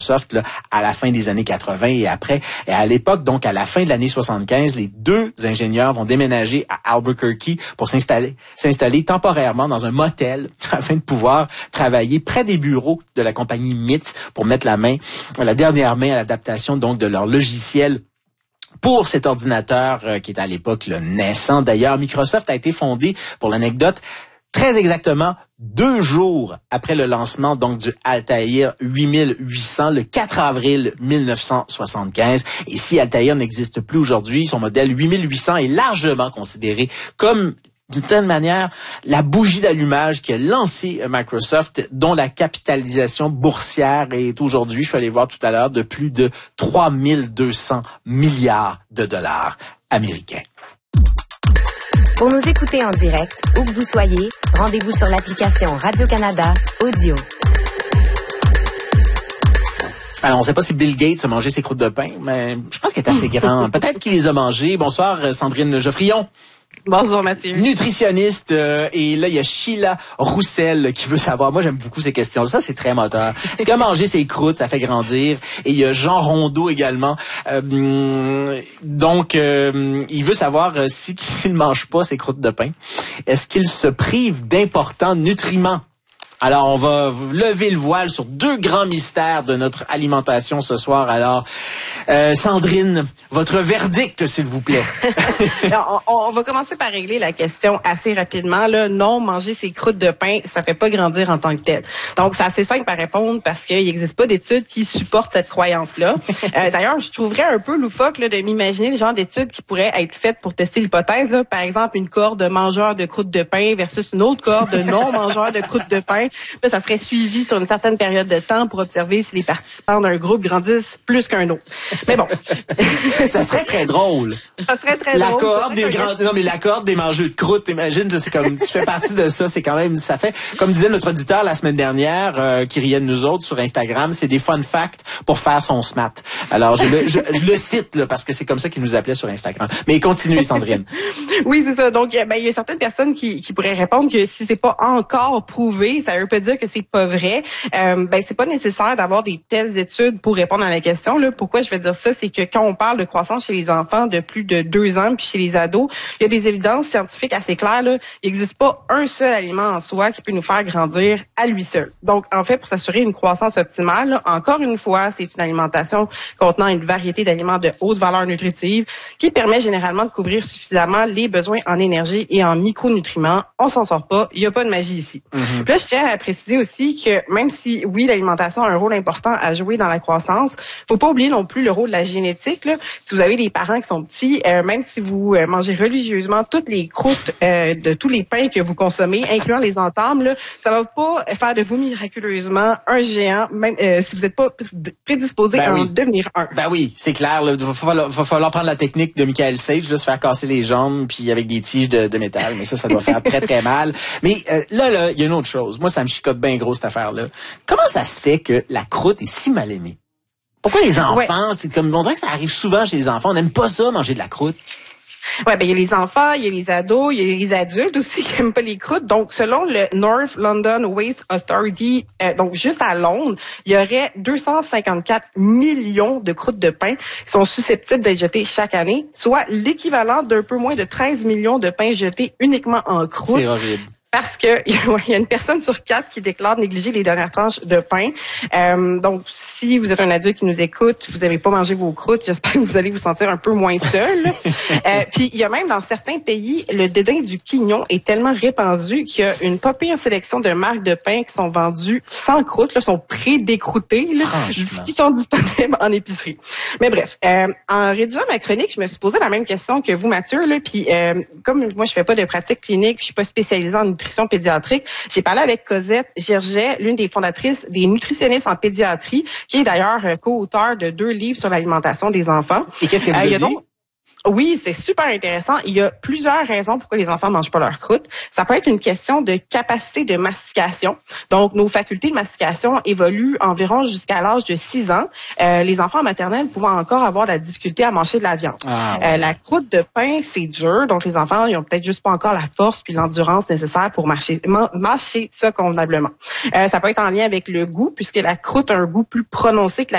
Là, à la fin des années 80 et après. Et à l'époque, donc à la fin de l'année 75, les deux ingénieurs vont déménager à Albuquerque pour s'installer temporairement dans un motel afin de pouvoir travailler près des bureaux de la compagnie MIT pour mettre la dernière main à l'adaptation donc de leur logiciel pour cet ordinateur qui est à l'époque naissant. D'ailleurs, Microsoft a été fondé, pour l'anecdote, très exactement 2 jours après le lancement donc du Altair 8800, le 4 avril 1975. Et si Altair n'existe plus aujourd'hui, son modèle 8800 est largement considéré comme, d'une certaine manière, la bougie d'allumage qui a lancé Microsoft, dont la capitalisation boursière est aujourd'hui, je suis allé voir tout à l'heure, de plus de 3200 milliards de dollars américains. Pour nous écouter en direct, où que vous soyez, rendez-vous sur l'application Radio-Canada Audio. Alors, on ne sait pas si Bill Gates a mangé ses croûtes de pain, mais je pense qu'il est assez grand. Peut-être qu'il les a mangées. Bonsoir, Sandrine Geoffrion. Bonjour Mathieu. Nutritionniste, et là il y a Sheila Roussel qui veut savoir. Moi j'aime beaucoup ces questions. Ça c'est très moteur. Est-ce que manger ses croûtes ça fait grandir? Et il y a Jean Rondeau également. Donc il veut savoir s'il ne mange pas ses croûtes de pain, est-ce qu'il se prive d'importants nutriments? Alors, on va lever le voile sur 2 grands mystères de notre alimentation ce soir. Alors, Sandrine, votre verdict, s'il vous plaît. Alors, on va commencer par régler la question assez rapidement. Là, non, manger ses croûtes de pain, ça fait pas grandir en tant que tel. Donc, c'est assez simple à répondre parce qu'il n'existe pas d'études qui supportent cette croyance-là. D'ailleurs, je trouverais un peu loufoque là, de m'imaginer le genre d'études qui pourraient être faites pour tester l'hypothèse. Là. Par exemple, une cohorte de mangeurs de croûtes de pain versus une autre cohorte de non-mangeurs de croûtes de pain. Là, ça serait suivi sur une certaine période de temps pour observer si les participants d'un groupe grandissent plus qu'un autre. Mais bon. Ça serait très drôle. Ça serait très drôle. La cohorte des mangeurs de croûtes, t'imagines, c'est comme, tu fais partie de ça, c'est quand même, ça fait, comme disait notre auditeur la semaine dernière, qui riait de nous autres sur Instagram, c'est des fun facts pour faire son SMAT. Alors, je le cite, là, parce que c'est comme ça qu'il nous appelait sur Instagram. Mais continuez, Sandrine. Oui, c'est ça. Donc, il y a certaines personnes qui pourraient répondre que si c'est pas encore prouvé, ça veut pas dire que c'est pas vrai. C'est pas nécessaire d'avoir des telles études pour répondre à la question. Là. Pourquoi je vais dire ça? C'est que quand on parle de croissance chez les enfants de plus de 2 ans, puis chez les ados, il y a des évidences scientifiques assez claires. Là. Il n'existe pas un seul aliment en soi qui peut nous faire grandir à lui seul. Donc, en fait, pour s'assurer une croissance optimale, là, encore une fois, c'est une alimentation contenant une variété d'aliments de haute valeur nutritive qui permet généralement de couvrir suffisamment les besoins en énergie et en micronutriments. On s'en sort pas. Il n'y a pas de magie ici. Mm-hmm. Puis là, je tiens à préciser aussi que même si, oui, l'alimentation a un rôle important à jouer dans la croissance, faut pas oublier non plus le rôle de la génétique. Là. Si vous avez des parents qui sont petits, même si vous mangez religieusement toutes les croûtes de tous les pains que vous consommez, incluant les entames, là, ça va pas faire de vous miraculeusement un géant, même si vous n'êtes pas prédisposé à en devenir un. Ben oui, c'est clair. Il va falloir prendre la technique de Michael Sage, là, se faire casser les jambes puis avec des tiges de métal. Mais ça doit faire très, très mal. Mais là, il y a une autre chose. Moi, ça me chicote bien gros, cette affaire-là. Comment ça se fait que la croûte est si mal aimée? Pourquoi les enfants, c'est comme, on dirait que ça arrive souvent chez les enfants, on n'aime pas ça, manger de la croûte? Ouais, il y a les enfants, il y a les ados, il y a les adultes aussi qui n'aiment pas les croûtes. Donc, selon le North London Waste Authority, donc juste à Londres, il y aurait 254 millions de croûtes de pain qui sont susceptibles d'être jetées chaque année, soit l'équivalent d'un peu moins de 13 millions de pains jetés uniquement en croûte. C'est horrible. Parce que il y a une personne sur 4 qui déclare négliger les dernières tranches de pain. Donc, si vous êtes un adulte qui nous écoute, vous n'avez pas mangé vos croûtes, j'espère que vous allez vous sentir un peu moins seul. Puis, il y a même dans certains pays, le dédain du quignon est tellement répandu qu'il y a une pas pire sélection de marques de pain qui sont vendues sans croûte, là, sont pré-décroûtées, qui sont disponibles en épicerie. Mais bref, en rédigeant ma chronique, je me suis posé la même question que vous, Mathieu. Là, puis, comme moi, je fais pas de pratique clinique, je suis pas spécialisée en nutrition pédiatrique. J'ai parlé avec Cosette Gerget, l'une des fondatrices des nutritionnistes en pédiatrie, qui est d'ailleurs co-auteur de 2 livres sur l'alimentation des enfants. Et qu'est-ce qu'elle vous a dit? Oui, c'est super intéressant. Il y a plusieurs raisons pourquoi les enfants mangent pas leur croûte. Ça peut être une question de capacité de mastication. Donc, nos facultés de mastication évoluent environ jusqu'à l'âge de 6 ans. Les enfants en maternelle pouvant encore avoir de la difficulté à manger de la viande. La croûte de pain, c'est dur. Donc, les enfants, ils ont peut-être juste pas encore la force puis l'endurance nécessaire pour mâcher ça convenablement. Ça peut être en lien avec le goût, puisque la croûte a un goût plus prononcé que